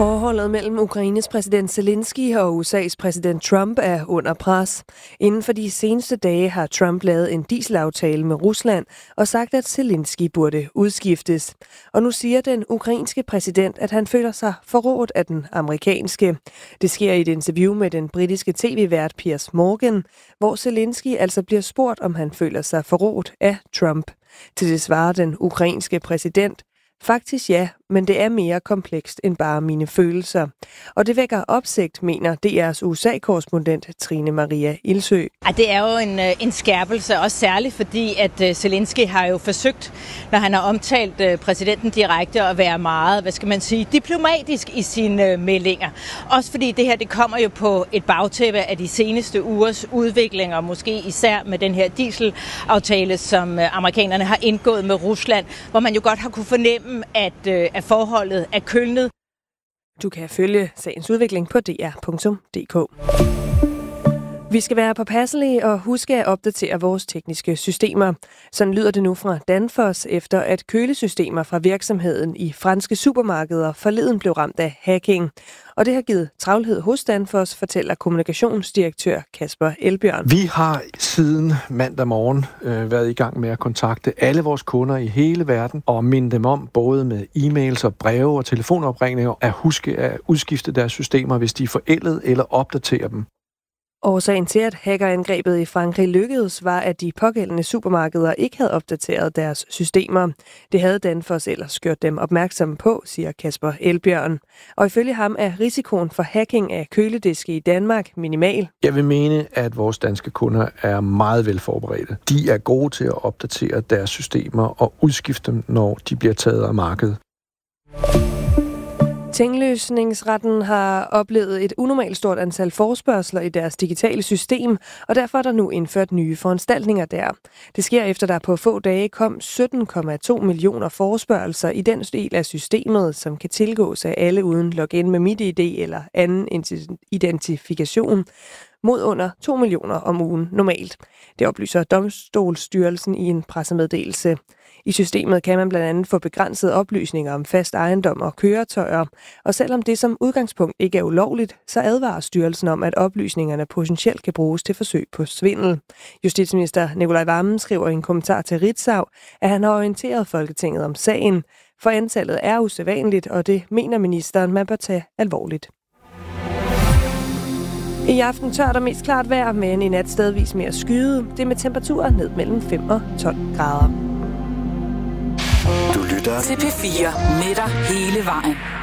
Forholdet mellem Ukraines præsident Zelensky og USA's præsident Trump er under pres. Inden for de seneste dage har Trump lavet en dieselaftale med Rusland og sagt, at Zelensky burde udskiftes. Og nu siger den ukrainske præsident, at han føler sig forrådt af den amerikanske. Det sker i et interview med den britiske tv-vært Piers Morgan, hvor Zelensky altså bliver spurgt, om han føler sig forrådt af Trump. Til det svarer den ukrainske præsident: faktisk ja, men det er mere komplekst end bare mine følelser. Og det vækker opsigt, mener DR's USA-korrespondent Trine Maria Ilsø. Det er jo en skærpelse, også særligt fordi, at Zelensky har jo forsøgt, når han har omtalt præsidenten direkte, at være meget, diplomatisk i sine meldinger. Også fordi det her, det kommer jo på et bagtæppe af de seneste ugers udviklinger, måske især med den her dieselaftale, som amerikanerne har indgået med Rusland, hvor man jo godt har kunne fornemme, at forholdet er kølnet. Du kan følge sagens udvikling på dr.dk. Vi skal være påpasselige og huske at opdatere vores tekniske systemer. Sådan lyder det nu fra Danfoss, efter at kølesystemer fra virksomheden i franske supermarkeder forleden blev ramt af hacking. Og det har givet travlhed hos Danfoss, fortæller kommunikationsdirektør Kasper Elbjørn. Vi har siden mandag morgen været i gang med at kontakte alle vores kunder i hele verden og minde dem om, både med e-mails og breve og telefonopringninger, at huske at udskifte deres systemer, hvis de er forældet, eller opdatere dem. Årsagen til, at hackerangrebet i Frankrig lykkedes, var, at de pågældende supermarkeder ikke havde opdateret deres systemer. Det havde Danfoss ellers gjort dem opmærksomme på, siger Kasper Elbjørn. Og ifølge ham er risikoen for hacking af kølediske i Danmark minimal. Jeg vil mene, at vores danske kunder er meget velforberedte. De er gode til at opdatere deres systemer og udskifte dem, når de bliver taget af markedet. Tinglysningsretten har oplevet et unormalt stort antal forespørgsler i deres digitale system, og derfor er der nu indført nye foranstaltninger der. Det sker efter, der på få dage kom 17,2 millioner forespørgelser i den del af systemet, som kan tilgås af alle uden login med MitID eller anden identifikation, mod under 2 millioner om ugen normalt. Det oplyser Domstolsstyrelsen i en pressemeddelelse. I systemet kan man blandt andet få begrænsede oplysninger om fast ejendom og køretøjer, og selvom det som udgangspunkt ikke er ulovligt, så advarer styrelsen om, at oplysningerne potentielt kan bruges til forsøg på svindel. Justitsminister Nicolai Wammen skriver i en kommentar til Ritzau, at han har orienteret Folketinget om sagen, for antallet er usædvanligt, og det mener ministeren, man bør tage alvorligt. I aften tørt og mest klart vejr, men i nat stedvis mere skyet. Det med temperaturer ned mellem 5 og 12 grader. Du lytter til P4 med dig hele vejen.